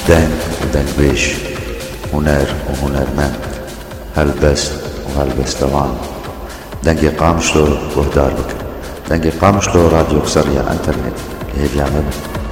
دنگ ودنگبيش، هنر وهنرمند، هلبست وهلبستوان. دنگی قامشلو وهدار بك، دنگی قامشلو راديو كسرية انترنت. ايه بيعمل